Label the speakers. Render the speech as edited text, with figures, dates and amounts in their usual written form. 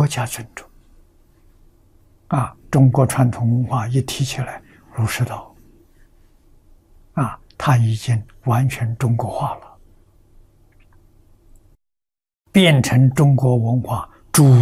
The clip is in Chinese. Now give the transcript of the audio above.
Speaker 1: 国家尊重。中国传统文化一提起来，儒释道，它已经完全中国化了，变成中国文化主